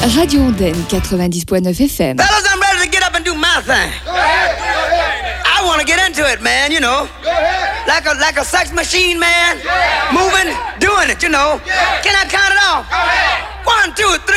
Radio Ondenne 90.9 FM. Fellas, I'm ready to get up and do my thing. Go ahead. Go ahead. I want to get into it, man, you know. Go ahead. Like a sex machine, man. Yeah. Moving, doing it, you know. Yeah. Can I count it off? Go ahead. 1, 2, 3.